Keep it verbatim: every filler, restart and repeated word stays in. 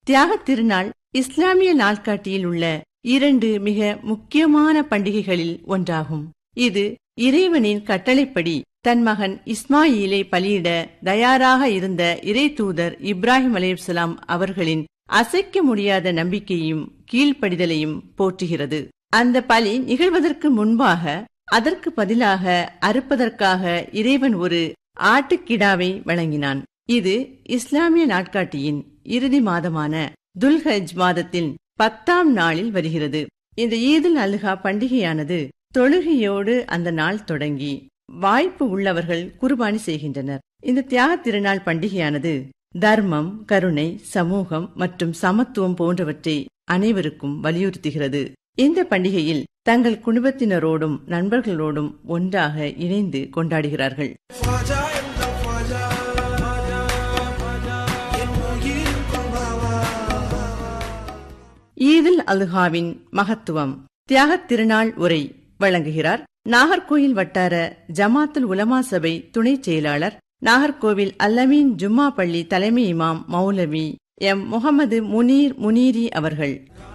தியாகத் திருநாள் இஸ்லாமிய நாள்காட்டியில் உள்ள இரண்டு மிக முக்கியமான பண்டிகைகளில் ஒன்றாகும். இது இறைவனின் கட்டளைப்படி தன் மகன் இஸ்மாயிலை பலியிட தயாராக இருந்த இறை தூதர் இப்ராஹிம் அலைஹிஸ்ஸலாம் அவர்களின் அசைக்க முடியாத நம்பிக்கையும் கீழ்ப்படிதலையும் போற்றுகிறது. அந்த பலி நிகழ்வதற்கு முன்பாக அதற்கு பதிலாக அறுப்பதற்காக இறைவன் ஒரு ஆட்டுக்கிடாவை வழங்கினான். இது இஸ்லாமிய நாட்காட்டியின் இறுதி மாதமான துல்ஹஜ் மாதத்தின் பத்தாம் நாளில் வருகிறது. இந்த ஈதுல் அல்ஹா பண்டிகையானது தொழுகையோடு அந்த நாள் தொடங்கி வாய்ப்பு உள்ளவர்கள் குர்பானி செய்கின்றனர். இந்த தியாக திருநாள் பண்டிகையானது தர்மம், கருணை, சமூகம் மற்றும் சமத்துவம் போன்றவற்றை அனைவருக்கும் வலியுறுத்துகிறது. இந்த பண்டிகையில் தங்கள் குடும்பத்தினரோடும் நண்பர்களோடும் ஒன்றாக இணைந்து கொண்டாடுகிறார்கள். ஈதுல் அல்ஹாவின் மகத்துவம். தியாகத் திருநாள் உரை வழங்குகிறார் நாகர்கோயில் வட்டார ஜமாத்துல் உலமா சபை துணை செயலாளர், நாகர்கோவில் அல்லமீன் ஜும்மா பள்ளி தலைமை இமாம் மௌலவி எம் முகமது முனீர் முனீரி அவர்கள்.